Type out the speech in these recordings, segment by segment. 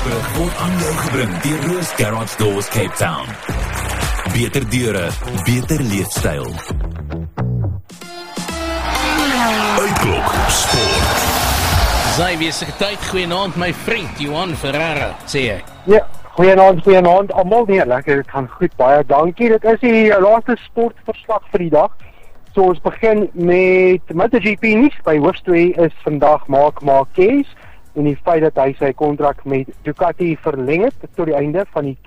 Sportbrug word aan jou gebring deur Roos Garage Doors Cape Town. Beter deure, beter leefstyl. Uitklok Sport. Sy besige tyd, goeienaand my vriend Johan Ferreira, sê ek. Ja, goeienaand, almal nee, lekker, dit gaan goed, baie dankie. Dit is die laaste sportverslag vir die dag. So ons begin met MotoGP nuus. By hoofstorie is vandag Marc Marquez en die feit dat hy sy kontrak met Ducati verleng het tot die einde van die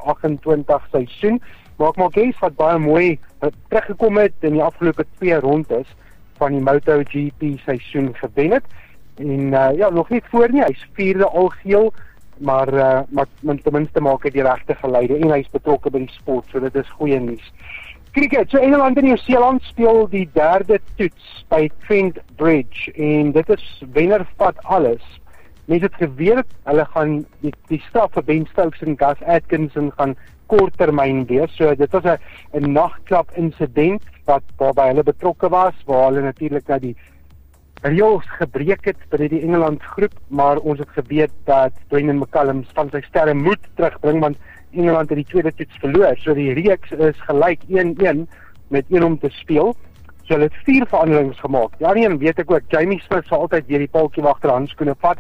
2028 seisoen. Marc Marquez wat baie mooi teruggekom het in die afgelope 2 rondes van die MotoGP seisoen gewen het. En ja, nog nie voor nie, hy's 4de al geel, maar ten minste maak hy die regte geleide en hy's betrokke by die sport, so dit is goeie nuus. Cricket, so Engeland en Nieu-Seeland speel die 3de toets by Trent Bridge en dit is wenner vat alles. Mense het geweet, hulle gaan die straf vir Ben Stokes en Gus Atkinson gaan korttermyn wees, so dit was 'n nagklap insident waarby hulle betrokke was, waar hulle natuurlik na die reëls gebreek het by die Engeland groep, maar ons het geweet dat Dwayne McCullum van sy sterre moet terugbring, want Engeland het die tweede toets verloor, so die reeks is gelyk 1-1 met 1 om te speel, so hulle het 4 veranderings gemaak. Ja, en weet ek ook, Jamie Smith sal altyd weer die paltjie agter handskoene vat,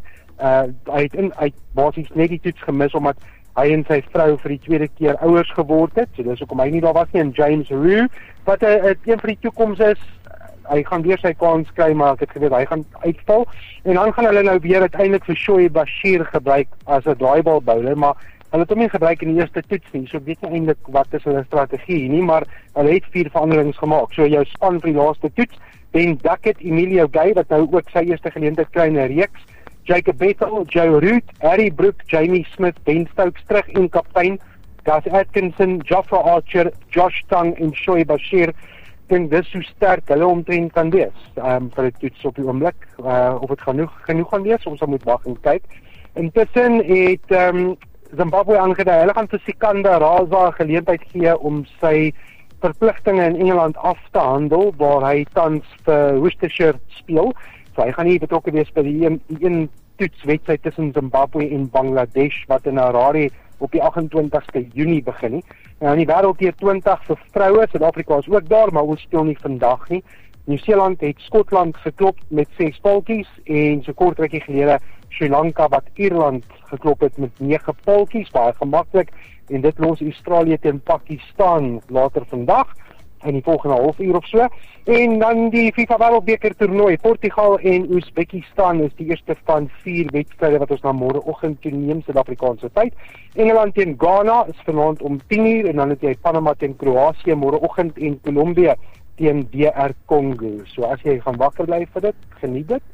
hy het basies net die toets gemis, omdat hy en sy vrou vir die tweede keer ouers geword het, so dis hoekom hy nie daar was nie, en James Roux, wat een vir die toekoms is, hy gaan weer sy kans kry, maar ek het geweet, hy gaan uitval, en dan gaan hulle nou weer uiteindelik vir Shoaib Bashir gebruik as 'n draaibal bowler, maar hulle het hom nie gebruik in die eerste toets nie, so ek weet nie eintlik wat is hulle strategie nie, maar hulle het 4 veranderings gemaak, so jou span vir die laaste toets, Ben Duckett, Emilio Gay, wat nou ook sy eerste geleentheid kry in 'n reeks, Jacob Vettel, Joe Root, Harry Brook, Jamie Smith, Ben Stokes terug en kaptein, Gus Atkinson, Jofra Archer, Josh Tongue en Shoaib Bashir. Ek dink dis so sterk hulle omtrent kan wees vir die toets op die oomblik, of het genoeg gaan wees, ons sal moet wag en kyk. Intussen het Zimbabwe aangedui, hulle gaan vir Sikandar Raza geleentheid gee om sy verpligtinge in Engeland af te handel, waar hy tans vir Worcestershire speel, so hy gaan nie betrokke wees by die een toetswedstryd tussen Zimbabwe en Bangladesh, wat in Harare op die 28ste Junie begin nie. Nou in die wêreldbeker 20 vir vroue, Suid-Afrika is ook daar, maar ons speel nie vandag nie. Nieu-Seeland het Skotland geklop met 6 paltjies en so kort rukkie gelede Sri Lanka wat Ierland geklop het met 9 paltjies, baie gemaklik, en dit los Australië teen Pakistan later vandag in die volgende halfuur of so. En dan die FIFA Wêreldbeker toernooi, Portugal en Oezbekistan is die eerste van 4 wedstryde wat ons na môreoggend toeneem, Suid-Afrikaanse tyd. Engeland teen Ghana is vanaand om 10:00 en dan het jy Panama teen Kroasie môreoggend en Colombia teen DR Congo. So as jy gaan wakker bly vir dit, geniet dit.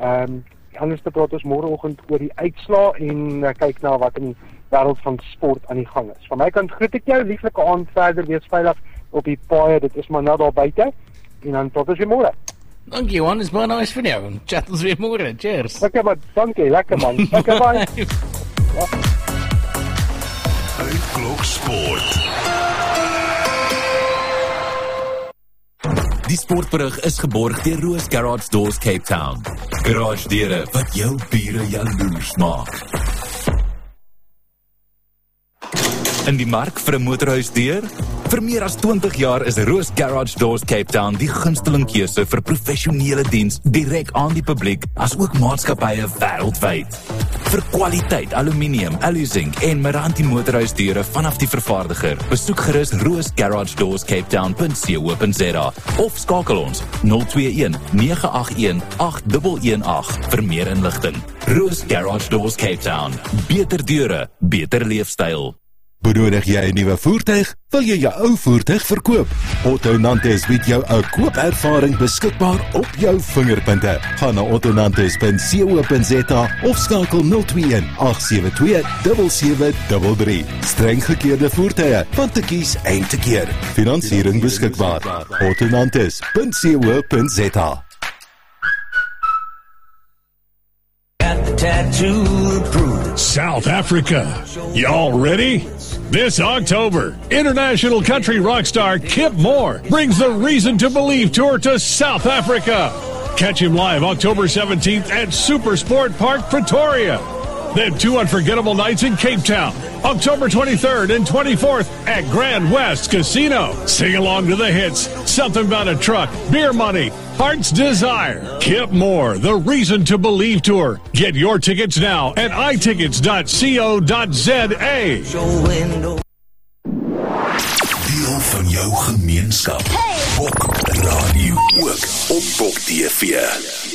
Anders te praat ons môreoggend oor die uitslae en kyk na wat in die wêreld van sport aan die gang is. Van my kant groet ek jou, lieflike aand verder, wees veilig op die paaie, dit is maar nou daar buite, en dan tot ons weer môre. Dankie Johan, is baie nice van jou, chat ons weer môre, cheers. Lekker man, dankie, lekker man, lekker man. Ja. Uitklok Sport. Die sportberig is geborg deur Roos Garage Doors Cape Town. Garage deure wat jou bure jaloers maak. In die mark vir 'n motorhuisdeur? Vir meer as 20 jaar is Roos Garage Doors Cape Town die gunsteling keuse vir professionele diens direk aan die publiek, as ook maatskappye wêreldwyd. Vir kwaliteit aluminium, alu-zinc en Meranti motorhuisdeure vanaf die vervaardiger, besoek gerus roosgaragedoors.co.za of skakel ons 021 981 8118 vir meer inligting. Roos Garage Doors Cape Town. Beter deure, beter leefstyl. Benodig jy 'n nuwe voertuig? Wil jy jou ou voertuig verkoop? Otto Nantes bied jou 'n koopervaring beskikbaar op jou vingerpunte. Gaan na ottonantes.co.za of skakel 021 872 7733. Streng gekeurde voertuie, van te kies en te keer. Finansiering beskikbaar. ottonantes.co.za. South Africa. Y'all ready? This October, international country rock star Kip Moore brings the Reason to Believe tour to South Africa. Catch him live October 17th at Super Sport Park, Pretoria. Then 2 unforgettable nights in Cape Town, October 23rd and 24th at Grand West Casino. Sing along to the hits, Something About a Truck, Beer Money, Heart's Desire. Kip Moore, The Reason to Believe Tour. Get your tickets now at itickets.co.za. Deel van jou gemeenskap. Bok Radio ook op Bok TV.